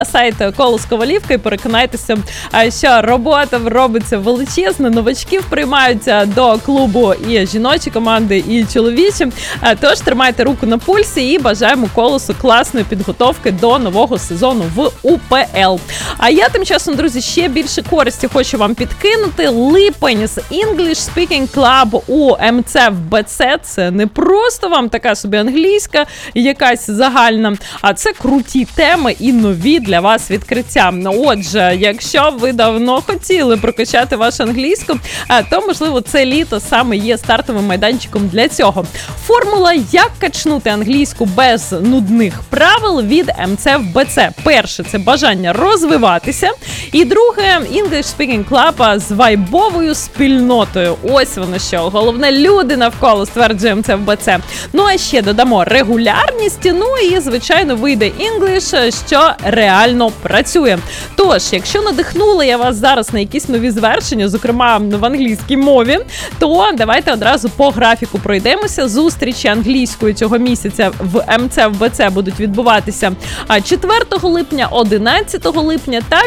сайт «Колос Ковалівка» і переконайтеся, що робота робиться величезна, новачків приймаються до клубу і жіночі команди, і чоловічі. Тож тримайте руку на пульсі і бажаємо Колосу класної підготовки до нового сезону в УПЛ. А я тим часом, друзі, ще більше користі хочу вам підкинути. Липень з English Speaking Club у МЦ в БЦ. Це не просто вам така собі англійська, якась загальна, а це круті теми і нові для вас відкриття. Отже, якщо ви давно хотіли прокачати вашу англійську, то, можливо, це літо саме є стартовим майданчиком для цього. Формула «Як качнути англійську без нудних правил» від МЦ в БЦ. Перше – це бажання розвиватися. І друге – English Speaking Club з вайбовою спільнотою. Ось воно що. Головне – люди навколо, стверджує МЦ в БЦ. Ну, а ще додамо регулярність, ну і, звичайно, вийде English, що реально працює. Тож, якщо надихнула я вас зараз на якісь нові звершення, зокрема в англійській мові, то давайте одразу по графіку пройдемося. Зустрічі англійської цього місяця в МЦ в БЦ будуть відбуватися 4 липня, 11 липня та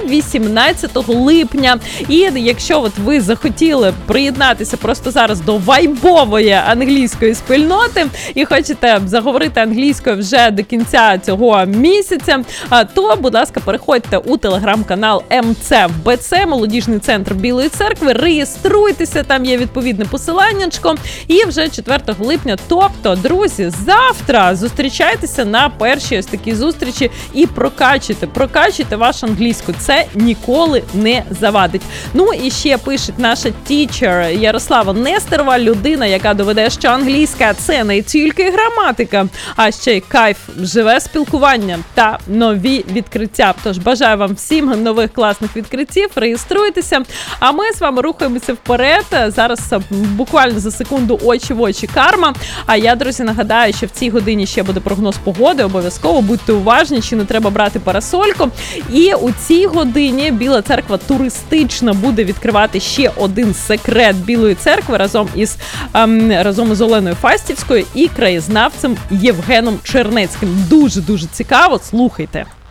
18 липня. І якщо от ви захотіли приєднатися просто зараз до вайбової англійської спільноти і хочете заговорити англійською вже до кінця цього місяця, то, будь ласка, переходьте у телеграм-канал МЦ в БЦ, молодіжний центр Білої церкви, реєструйтеся, там є відповідне посиланнячко, і вже 4 липня, тобто, друзі, завтра зустрічайтеся на першій ось такій зустрічі і прокачуйте вашу англійську, це ніколи не завадить. Ну і ще пише наша тічер Ярослава Нестерова, людина, яка доведе, що англійська – це не тільки граматика, а ще й кайф, живе спілкування та нові відкриття. Тож бажаю вам всім нових класних відкриттів, реєструйтеся, а ми з вами рухаємося вперед. Зараз буквально за секунду очі в очі карма. А я, друзі, нагадаю, що в цій годині ще буде прогноз погоди, обов'язково будьте уважні, чи не треба брати парасольку. І у цій годині Біла Церква туристична буде відкривати ще один секрет Білої Церкви разом із Оленою Фастівською і краєзнавцем Євгеном Чернецьким. Дуже-дуже цікаво, слухайте.